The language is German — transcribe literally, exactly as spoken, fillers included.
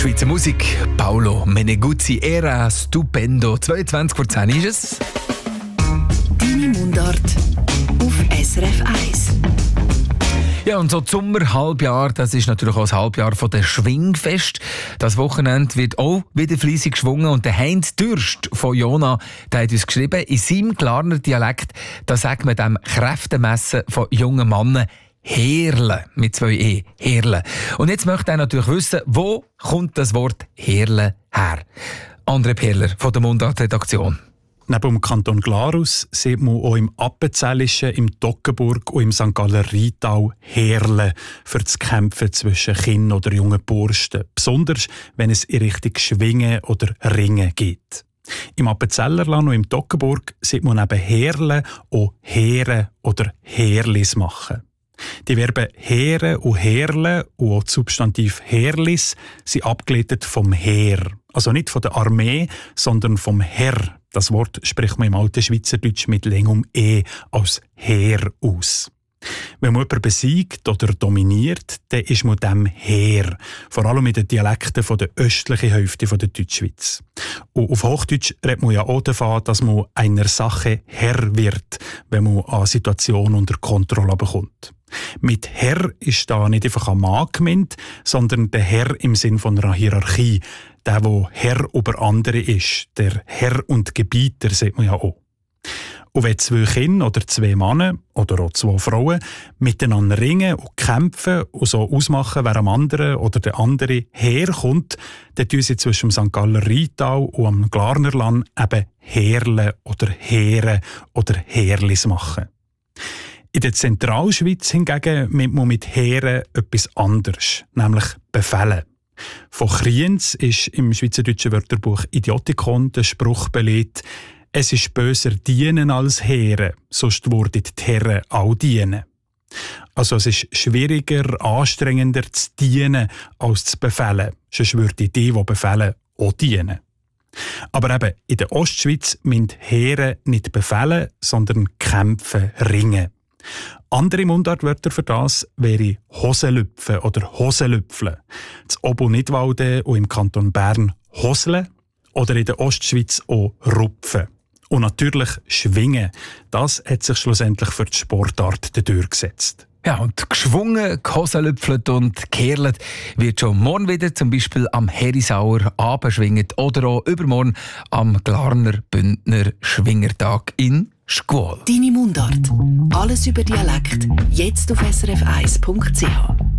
Schweizer Musik. Paolo Meneguzzi, Era Stupendo. zweiundzwanzig vor zehn ist es. Deine Mundart auf S R F eins. Ja, und so das Sommerhalbjahr, das ist natürlich auch das Halbjahr von der Schwingfest. Das Wochenende wird auch wieder fleissig geschwungen und der Heinz Dürst von Jona, der hat uns geschrieben, in seinem Glarner Dialekt, da sagt man dem Kräftemessen von jungen Männern Herle, mit zwei E, Herle. Und jetzt möchte er natürlich wissen, wo kommt das Wort Herle her? André Perler von der Mundart-Redaktion. Neben dem Kanton Glarus sieht man auch im Appenzellischen, im Toggenburg und im Sankt Galler Rheintal Herle für das Kämpfen zwischen Kind oder jungen Bursten. Besonders, wenn es in Richtung Schwingen oder Ringen geht. Im Appenzellerland und im Toggenburg sieht man neben Herle auch Heere oder Herlis machen. Die Verben Heere und Herle und auch das Substantiv Herlis sind abgeleitet vom Heer. Also nicht von der Armee, sondern vom Herr. Das Wort spricht man im alten Schweizerdeutsch mit längem E als Heer aus. Wenn man jemanden besiegt oder dominiert, dann ist man dem Heer. Vor allem in den Dialekten von der östlichen Hälfte der Deutschschweiz. Und auf Hochdeutsch redet man ja auch davon, dass man einer Sache Herr wird, wenn man eine Situation unter Kontrolle bekommt. Mit Herr ist da nicht einfach ein Mann gemeint, sondern der Herr im Sinn von einer Hierarchie. Der, der Herr über andere ist. Der Herr und Gebieter, sieht man ja auch. Und wenn zwei Kinder oder zwei Männer oder auch zwei Frauen miteinander ringen und kämpfen und so ausmachen, wer am anderen oder der andere herkommt, dann tun sie zwischen dem Sankt Galler Rheintal und am Glarnerland eben Herle oder Heere oder Herlis machen. In der Zentralschweiz hingegen meint man mit Heere etwas anderes, nämlich Befehlen. Von Kriens ist im schweizerdeutschen Wörterbuch Idiotikon der Spruch belegt, es ist böser dienen als Heere, sonst würden die Herren auch dienen. Also es ist schwieriger, anstrengender zu dienen als zu befehlen. Sonst würden die, die befehlen, auch dienen. Aber eben, in der Ostschweiz müssen Heere nicht befehlen, sondern kämpfen, ringen. Andere Mundartwörter für das wären Hosenlüpfen oder Hosenlüpfeln. Das Obo Nidwalden und im Kanton Bern Hosle oder in der Ostschweiz auch Rupfen. Und natürlich Schwingen. Das hat sich schlussendlich für die Sportart durchgesetzt. Ja, und geschwungen, gehosenlüpfelt und gekerlet wird schon morgen wieder zum Beispiel am Herisauer abschwingend oder auch übermorgen am Glarner Bündner Schwingertag in Schkuol. Deine Mundart. Alles über Dialekt. Jetzt auf S R F eins Punkt C H.